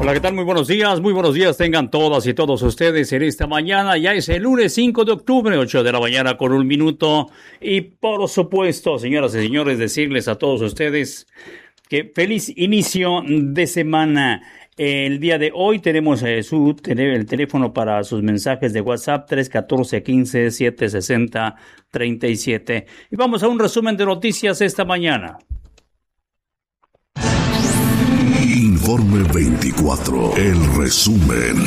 Hola, ¿qué tal? Muy buenos días tengan todas y todos ustedes en esta mañana. Ya es el lunes 5 de octubre, 8 de la mañana con 1 minuto. Y por supuesto, señoras y señores, decirles a todos ustedes que feliz inicio de semana. El día de hoy tenemos el teléfono para sus mensajes de WhatsApp 314-15-760-37. Y vamos a un resumen de noticias esta mañana. Informe 24, el resumen.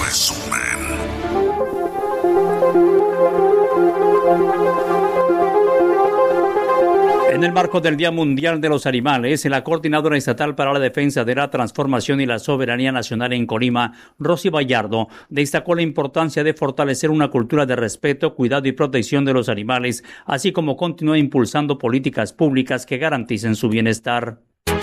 En el marco del Día Mundial de los Animales, la Coordinadora Estatal para la Defensa de la Transformación y la Soberanía Nacional en Colima, Rosy Vallardo, destacó la importancia de fortalecer una cultura de respeto, cuidado y protección de los animales, así como continuar impulsando políticas públicas que garanticen su bienestar.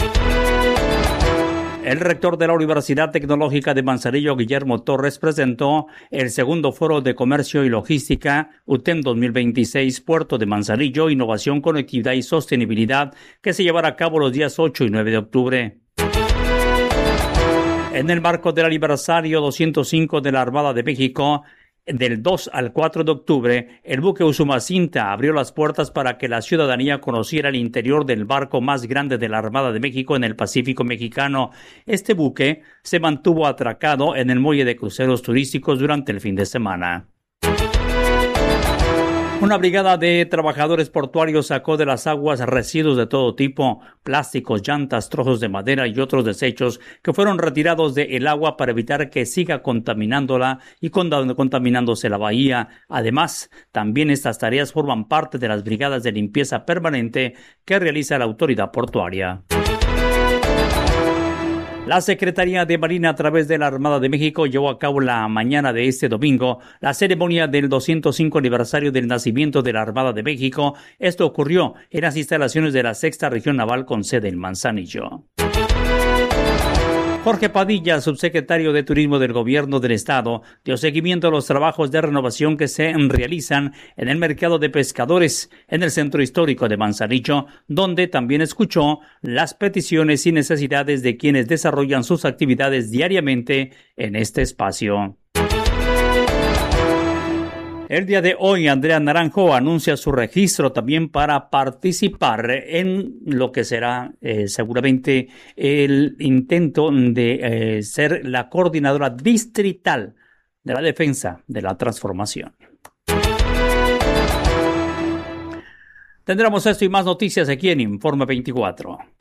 El rector de la Universidad Tecnológica de Manzanillo, Guillermo Torres, presentó el segundo Foro de Comercio y Logística, UTEM 2026, Puerto de Manzanillo, Innovación, Conectividad y Sostenibilidad, que se llevará a cabo los días 8 y 9 de octubre. En el marco del aniversario 205 de la Armada de México, del 2 al 4 de octubre, el buque Usumacinta abrió las puertas para que la ciudadanía conociera el interior del barco más grande de la Armada de México en el Pacífico mexicano. Este buque se mantuvo atracado en el muelle de cruceros turísticos durante el fin de semana. Una brigada de trabajadores portuarios sacó de las aguas residuos de todo tipo, plásticos, llantas, trozos de madera y otros desechos que fueron retirados del agua para evitar que siga contaminándola y contaminándose la bahía. Además, también estas tareas forman parte de las brigadas de limpieza permanente que realiza la autoridad portuaria. La Secretaría de Marina, a través de la Armada de México, llevó a cabo la mañana de este domingo la ceremonia del 205 aniversario del nacimiento de la Armada de México. Esto ocurrió en las instalaciones de la Sexta Región Naval con sede en Manzanillo. Jorge Padilla, subsecretario de Turismo del Gobierno del Estado, dio seguimiento a los trabajos de renovación que se realizan en el mercado de pescadores en el centro histórico de Manzanillo, donde también escuchó las peticiones y necesidades de quienes desarrollan sus actividades diariamente en este espacio. El día de hoy, Andrea Naranjo anuncia su registro también para participar en lo que será seguramente el intento de ser la coordinadora distrital de la defensa de la transformación. Tendremos esto y más noticias aquí en Informe 24.